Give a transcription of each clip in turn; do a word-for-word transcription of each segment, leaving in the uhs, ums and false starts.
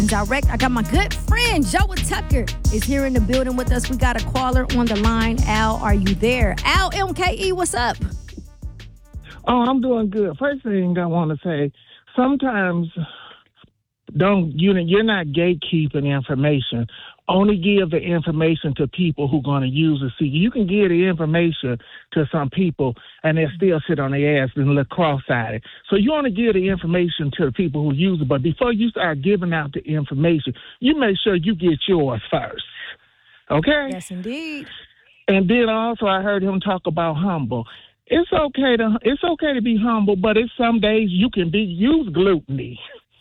Direct. I got my good friend Joe Tucker is here in the building with us. We got a caller on the line. Al, are you there? Al M K E, what's up? Oh, I'm doing good. First thing I want to say, sometimes don't you you're not gatekeeping information. Only give the information to people who are going to use it. See, you can give the information to some people and they'll still sit on their ass and look cross-eyed. So you want to give the information to the people who use it. But before you start giving out the information, you make sure you get yours first. Okay? Yes, indeed. And then also I heard him talk about humble. It's okay to it's okay to be humble, but it's some days you can be use gluttony.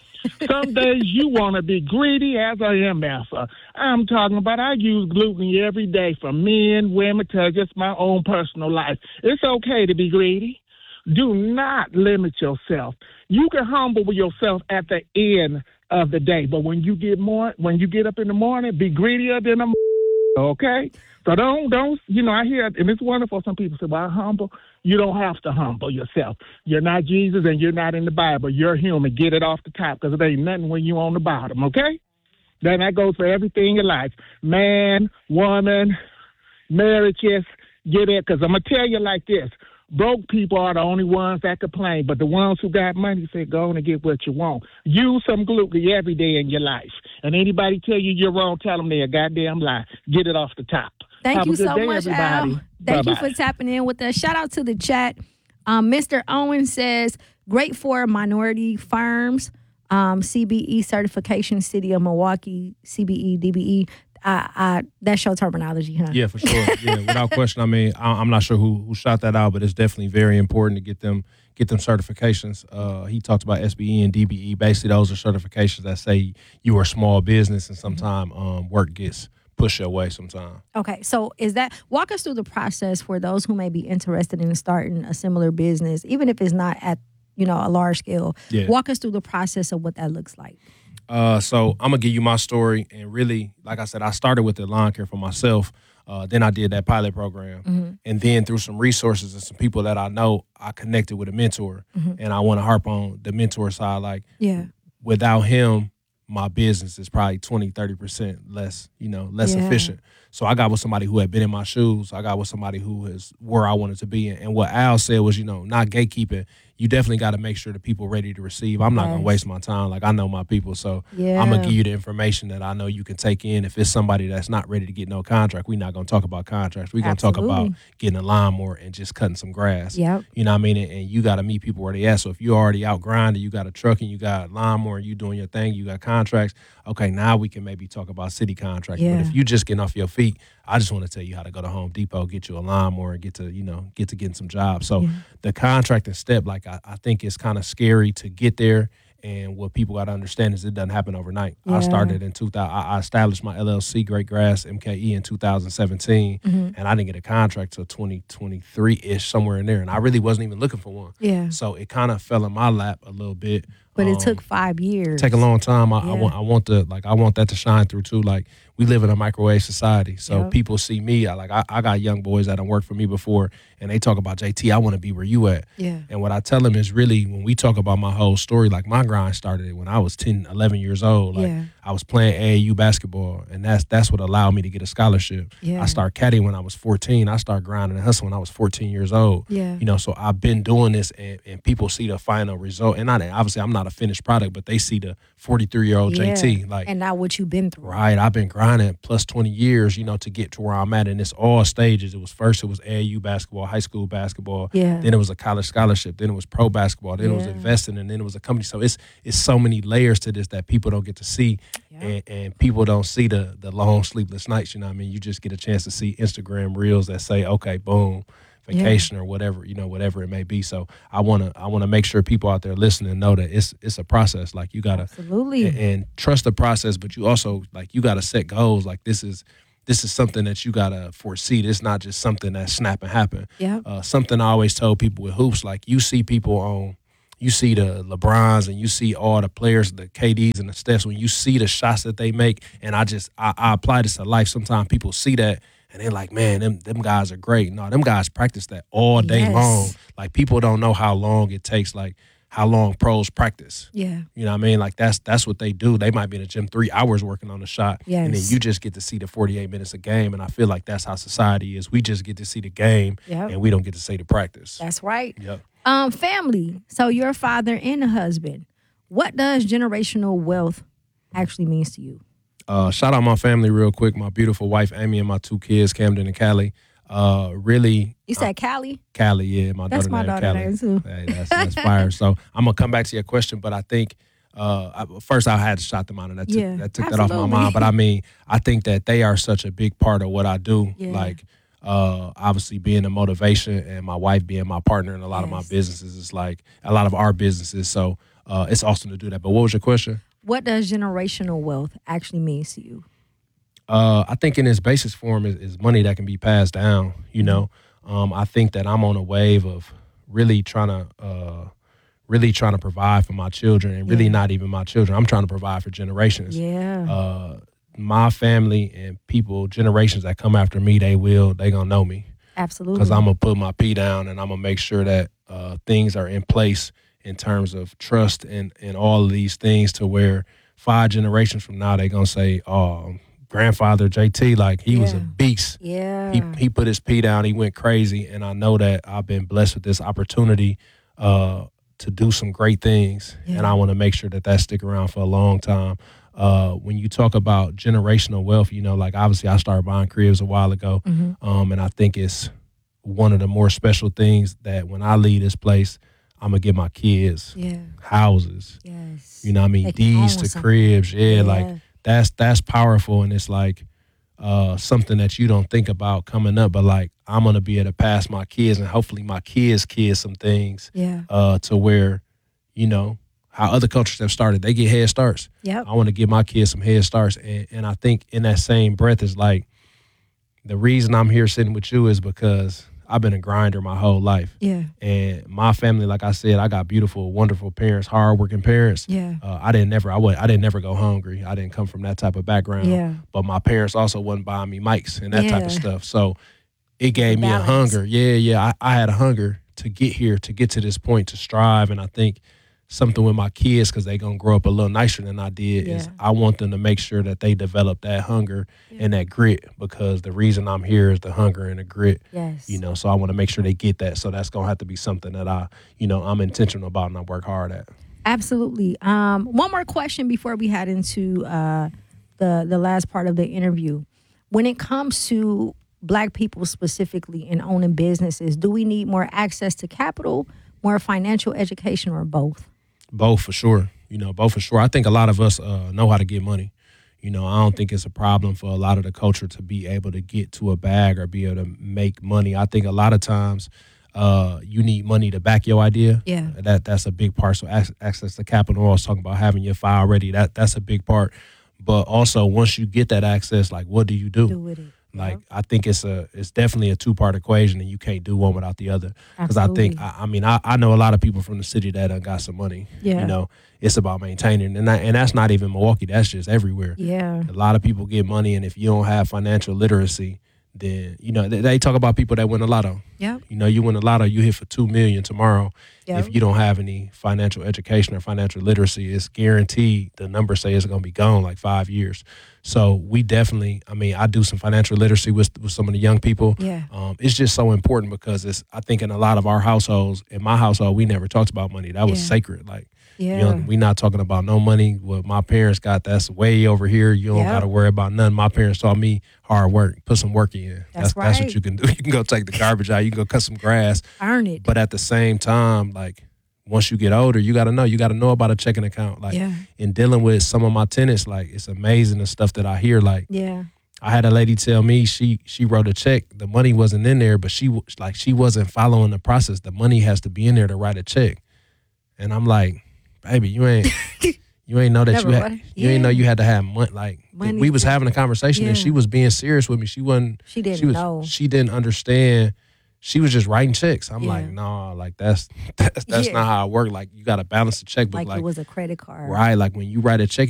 Some days you want to be greedy as a M F. I'm talking about I use gluttony every day for men, women, to just my own personal life. It's okay to be greedy. Do not limit yourself. You can humble yourself at the end of the day, but when you get more, when you get up in the morning, be greedier than a okay? So don't, don't, you know, I hear, and it's wonderful, some people say, well, I'm humble. You don't have to humble yourself. You're not Jesus and you're not in the Bible. You're human. Get it off the top because it ain't nothing when you on the bottom, okay? Then that goes for everything in life. Man, woman, marriages, get it, because I'm going to tell you like this. Broke people are the only ones that complain, but the ones who got money say, go on and get what you want. Use some gluttony every day in your life. And anybody tell you you're wrong, tell them they're a goddamn lie. Get it off the top. Thank Have you a good so day, much, everybody. Al. Thank Bye-bye. you for tapping in with us. Shout out to the chat. Um, Mister Owen says, great for minority firms, um, C B E certification, City of Milwaukee, C B E, D B E. I, I, that's your terminology, huh? Yeah, for sure. Yeah, without question. I mean, I, I'm not sure who, who shot that out, but it's definitely very important to get them get them certifications. Uh, he talked about S B E and D B E. Basically, those are certifications that say you are a small business, and sometimes um, work gets pushed your way sometimes. Okay, so is that, walk us through the process for those who may be interested in starting a similar business, even if it's not at, you know, a large scale. Yeah. Walk us through the process of what that looks like. Uh, so I'm gonna give you my story, and really, like I said, I started with the lawn care for myself. Uh, then I did that pilot program, Mm-hmm. and then through some resources and some people that I know, I connected with a mentor, Mm-hmm. and I want to harp on the mentor side. Like, Yeah. without him, my business is probably twenty, thirty percent less, you know, less Yeah. efficient. So I got with somebody who had been in my shoes. I got with somebody who is where I wanted to be. And what Al said was, you know, not gatekeeping. You definitely got to make sure the people ready to receive. I'm not going Yes. to waste my time. Like, I know my people. So Yeah. I'm going to give you the information that I know you can take in. If it's somebody that's not ready to get no contract, we're not going to talk about contracts. We're going to talk about Absolutely. getting a lawnmower and just cutting some grass. Yep. You know what I mean? And, and you got to meet people where they at. So if you're already out grinding, you got a truck and you got a lawnmower and you doing your thing, you got contracts, okay, now we can maybe talk about city contracts. Yeah. But if you just getting off your feet, I just want to tell you how to go to Home Depot, get you a lawnmower, and get to, you know, get to getting some jobs. So Yeah. the contracting step, like, I, I think it's kind of scary to get there. And what people got to understand is it doesn't happen overnight. Yeah. I started in two thousand. I, I established my L L C, Great Grass M K E, in two thousand seventeen, Mhm. and I didn't get a contract till twenty twenty-three-ish, somewhere in there. And I really wasn't even looking for one. Yeah. So it kind of fell in my lap a little bit. But it Um, took five years. Take a long time. I, Yeah. I want. I want the like. I want that to shine through too. Like, we live in a microwave society, so Yep. people see me. I, like I, I got young boys that have worked for me before, and they talk about J T. I want to be where you at. Yeah. And what I tell them is really, when we talk about my whole story, like, my grind started when I was ten, eleven years old. Like, Yeah. I was playing A A U basketball, and that's that's what allowed me to get a scholarship. Yeah. I started caddying when I was fourteen. I started grinding and hustling when I was fourteen years old. Yeah. You know, so I've been doing this, and, and people see the final result. And not obviously, I'm not a finished product, but they see the forty-three-year-old Yeah. J T. Like, And now what you've been through. right, I've been grinding plus twenty years, you know, to get to where I'm at. And it's all stages. It was first, it was A A U basketball, high school basketball. Yeah. Then it was a college scholarship. Then it was pro basketball. Then it was Yeah. investing, and then it was a company. So it's it's so many layers to this that people don't get to see, Yeah. and, and people don't see the the long sleepless nights. You know what I mean? You just get a chance to see Instagram reels that say, okay, boom, vacation or whatever, you know, whatever it may be. So I wanna I wanna make sure people out there listening know that it's it's a process. Like, you gotta Absolutely. and, and trust the process, but you also, like, you gotta set goals. Like, this is this is something that you gotta foresee. It's not just something that snap and happen. Yep. Uh, something I always told people with hoops, like, you see people on, you see the LeBrons and you see all the players, the K Ds and the Stephs, when you see the shots that they make, and I just, I, I apply this to life. Sometimes people see that and they're like, man, them them guys are great. No, them guys practice that all day Yes. long. Like, people don't know how long it takes. Like, how long pros practice. Yeah. You know what I mean? Like that's that's what they do. They might be in the gym three hours working on the shot, Yes. and then you just get to see the forty-eight minutes of game. And I feel like that's how society is. We just get to see the game, Yep. and we don't get to see the practice. That's right. Yep. Um, family. So you're a father and a husband. What does generational wealth actually means to you? Uh, shout out my family real quick. My beautiful wife Amy and my two kids Camden and Callie. Uh, really, You said Cali? Callie, yeah, my That's daughter my named daughter Callie. name, too. Hey, that's, that's fire. So I'm gonna come back to your question, but I think uh, I, first I had to shout them out, and that took, Yeah, that, took that off my absolutely. mind. But I mean, I think that they are such a big part of what I do. Yeah. Like, uh, obviously being a motivation, and my wife being my partner in a lot of my Yes. businesses. It's like a lot of our businesses. So uh, it's awesome to do that. But what was your question? What does generational wealth actually means to you? Uh, I think in its basis form is, is money that can be passed down. You know, um, I think that I'm on a wave of really trying to, uh, really trying to provide for my children, and really Yeah. not even my children. I'm trying to provide for generations. Yeah. Uh, my family and people, generations that come after me, they will, they gonna know me Absolutely. because I'm gonna put my P down, and I'm gonna make sure that uh, things are in place in terms of trust and and all of these things to where five generations from now they gonna say, oh, grandfather J T, like he was a Yeah. beast. Yeah. He he put his P down. He went crazy, and I know that I've been blessed with this opportunity uh, to do some great things, Yeah. and I want to make sure that that stick around for a long time. Uh, when you talk about generational wealth, you know, like obviously I started buying cribs a while ago, Mhm. um, and I think it's one of the more special things that when I leave this place, I'm gonna give my kids Yeah. houses. Yes. You know what I mean? They can Deeds own to something. cribs. Yeah, Yeah. like that's that's powerful, and it's like uh, something that you don't think about coming up, but like I'm gonna be able to pass my kids and hopefully my kids' kids some things Yeah. uh, to where, you know, how other cultures have started, they get head starts. Yep. I want to give my kids some head starts, and, and I think in that same breath is like the reason I'm here sitting with you is because I've been a grinder my whole life. Yeah. And my family, like I said, I got beautiful, wonderful parents, hardworking parents. Yeah. Uh, I didn't never, I would, I didn't never go hungry. I didn't come from that type of background. Yeah. But my parents also wasn't buying me mics and that type of Yeah. stuff. So it gave me a balance. hunger. Yeah, yeah. I, I had a hunger to get here, to get to this point, to strive. And I think something with my kids, because they gonna grow up a little nicer than I did, is Yeah. I want them to make sure that they develop that hunger and that grit, because the reason I'm here is the hunger and the grit. Yes. You know, so I want to make sure they get that. So that's gonna have to be something that I, you know, I'm intentional about and I work hard at. Absolutely. Um, one more question before we head into uh, the the last part of the interview. When it comes to Black people specifically in owning businesses, do we need more access to capital, more financial education, or both? Both for sure. You know, both for sure. I think a lot of us uh, know how to get money. You know, I don't think it's a problem for a lot of the culture to be able to get to a bag or be able to make money. I think a lot of times uh, you need money to back your idea. Yeah. That that's a big part. So ac- access to capital. I was talking about having your file ready. That that's a big part. But also once you get that access, like what do you do? Do with it. Like I think it's a it's definitely a two part equation, and you can't do one without the other. Because I think Absolutely. I, I mean I, I know a lot of people from the city that done got some money. Yeah. You know, it's about maintaining, and that, and that's not even Milwaukee. That's just everywhere. Yeah. A lot of people get money, and if you don't have financial literacy, then you know they, they talk about people that win a lotto. Yep. You know, you win a lotto, you hit for two million tomorrow. Yep. If you don't have any financial education or financial literacy, it's guaranteed the numbers say it's going to be gone like five years. So we definitely, I mean, I do some financial literacy with with some of the young people. Yeah. Um, it's just so important because it's. I think in a lot of our households, in my household, we never talked about money. That was Yeah. sacred. Like, Yeah. you know, we not talking about no money. What my parents got, that's way over here. You don't Yep. got to worry about nothing. My parents taught me hard work. Put some work in. That's that's, that's right. what you can do. You can go take the garbage out. You can go cut some grass. Earn it. But at the same time, like once you get older, you got to know. You got to know about a checking account. Like Yeah. in dealing with some of my tenants, like it's amazing the stuff that I hear. Like Yeah. I had a lady tell me she she wrote a check. The money wasn't in there, but she w- like she wasn't following the process. The money has to be in there to write a check. And I'm like, baby, you ain't you ain't know that Never you had what? you ain't Yeah. know you had to have money. Like Money we was to- having a conversation and Yeah. she was being serious with me. She wasn't. She didn't she was, know. She didn't understand. She was just writing checks. I'm Yeah. like, no, like that's that's, that's Yeah. not how it works. Like you got to balance the checkbook. Like, Like, it was a credit card. right, like when you write a check.